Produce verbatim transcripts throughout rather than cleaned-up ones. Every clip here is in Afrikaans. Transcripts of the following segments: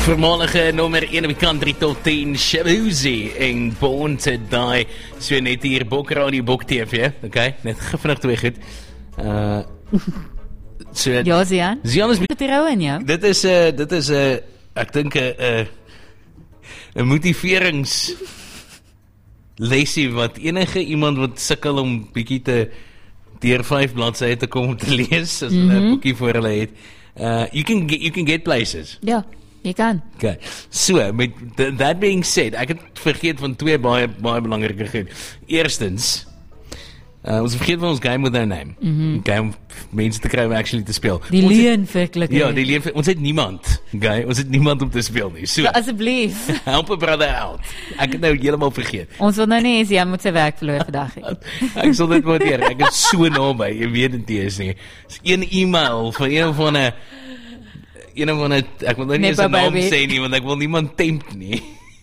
Voormalige nummer een op die country top tien, Shabuzi en Born to Die. So net hier, Bok Radio, Bok T V, okay? Net vinnig twee goed. Uh, so, ja, Zian. Zian is... Vertrouwen, ja. Dit is, uh, dit is, uh, ek dink, 'n uh, 'n motiverings lesie wat enige iemand wat sukkel om bietjie te deur vyf bladsye te kom om te lees, as hulle mm-hmm. 'n boekie voor hulle het. Uh, you can get, you can get places. Ja. Jy kan. Okay. So, met th that being said, ek het vergeet van twee baie baie belangrike goed. Eerstens, uh, ons vergeet van ons game with no name. Mm -hmm. Okay, om mense te kry om actually te speel. Die ons leuen virklik. Ja, die leuen. Ons het niemand. Okay, ons het niemand om te speel nie. So, so asseblief. Help a brother out. Ek het nou heeltemal vergeet. Ons wil nou nie eens jy moet sy werk verloor vandag hê. Ek sal dit waardeer. Ek is so naby. Jy weet dit nie is nie. Dis een e-mail van een van 'n een van 'n ek wil nou nie eens 'n naam sê nie, want ek wil niemand tempt nie.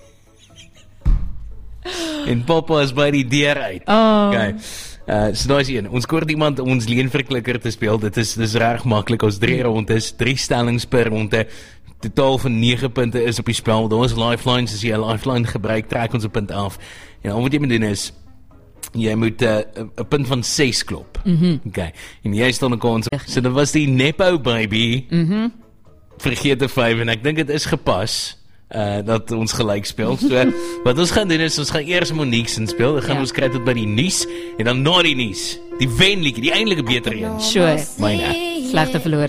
En Papa is by die deur uit. Oh. Okay. Uh, so daar is een. Ons kort iemand om ons leenverklikker te speel. Dit is dis reg maklik. Ons drie rondes, drie stellings per ronde. Totaal van nege punte is op die spel. Daar is lifelines, as jy 'n lifeline gebruik, trek ons 'n punt af. En al wat jy moet doen is jy moet 'n uh, punt van ses klop. Mhm. Mm Okay. En jy staan 'n kans. So dit was die Nepo baby. Mhm. Mm Vergeet die vyf en ek dink dit is gepas uh, dat ons gelyk speel. So wat ons gaan doen is ons gaan eers Monique in speel. Dan gaan ja. ons kry tot by die nuus en dan na die nuus die wenliedjie, die eintlike beter een. Sure. Myne. Slegte verloor.